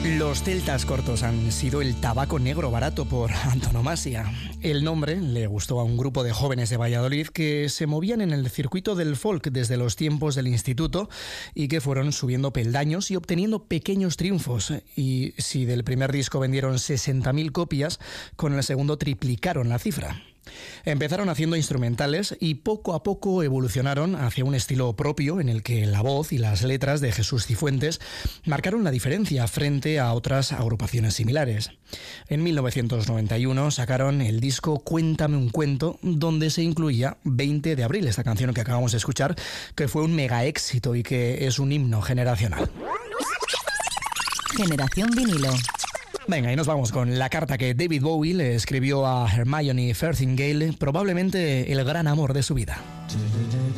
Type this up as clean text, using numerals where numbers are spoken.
Los celtas cortos han sido el tabaco negro barato por antonomasia. El nombre le gustó a un grupo de jóvenes de Valladolid que se movían en el circuito del folk desde los tiempos del instituto y que fueron subiendo peldaños y obteniendo pequeños triunfos. Y si del primer disco vendieron 60.000 copias, con el segundo triplicaron la cifra. Empezaron haciendo instrumentales y poco a poco evolucionaron hacia un estilo propio en el que la voz y las letras de Jesús Cifuentes marcaron la diferencia frente a otras agrupaciones similares. En 1991 sacaron el disco Cuéntame un cuento, donde se incluía 20 de abril, esta canción que acabamos de escuchar, que fue un mega éxito y que es un himno generacional. Generación vinilo. Venga, y nos vamos con la carta que David Bowie le escribió a Hermione Farthingale, probablemente el gran amor de su vida.